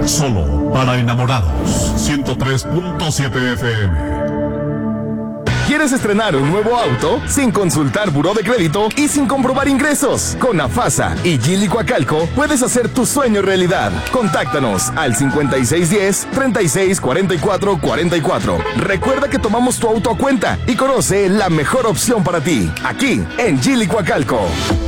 Solo para enamorados. 103.7 FM. ¿Quieres estrenar un nuevo auto sin consultar buró de crédito y sin comprobar ingresos? Con Afasa y Geely Coacalco puedes hacer tu sueño realidad. Contáctanos al 5610-364444. Recuerda que tomamos tu auto a cuenta y conoce la mejor opción para ti. Aquí en Geely Coacalco.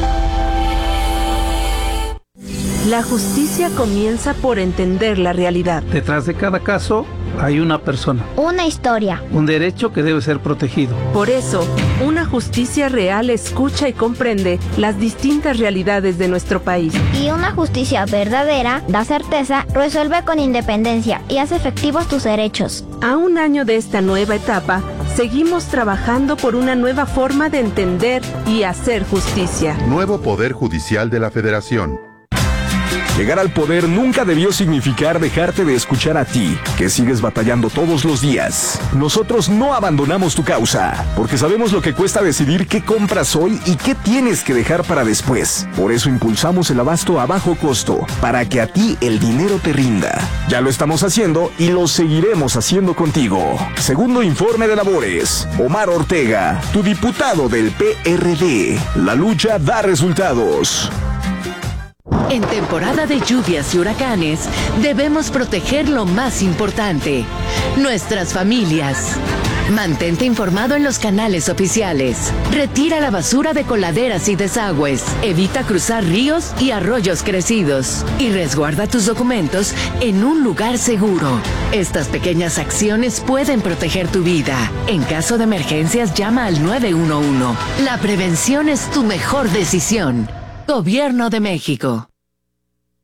La justicia comienza por entender la realidad. Detrás de cada caso hay una persona. Una historia. Un derecho que debe ser protegido. Por eso, una justicia real escucha y comprende las distintas realidades de nuestro país. Y una justicia verdadera da certeza, resuelve con independencia y hace efectivos tus derechos. A un año de esta nueva etapa, seguimos trabajando por una nueva forma de entender y hacer justicia. Nuevo Poder Judicial de la Federación. Llegar al poder nunca debió significar dejarte de escuchar a ti, que sigues batallando todos los días. Nosotros no abandonamos tu causa, porque sabemos lo que cuesta decidir qué compras hoy y qué tienes que dejar para después. Por eso impulsamos el abasto a bajo costo, para que a ti el dinero te rinda. Ya lo estamos haciendo y lo seguiremos haciendo contigo. Segundo informe de labores. Omar Ortega, tu diputado del PRD. La lucha da resultados. En temporada de lluvias y huracanes, debemos proteger lo más importante, nuestras familias. Mantente informado en los canales oficiales. Retira la basura de coladeras y desagües. Evita cruzar ríos y arroyos crecidos. Y resguarda tus documentos en un lugar seguro. Estas pequeñas acciones pueden proteger tu vida. En caso de emergencias, llama al 911. La prevención es tu mejor decisión. Gobierno de México.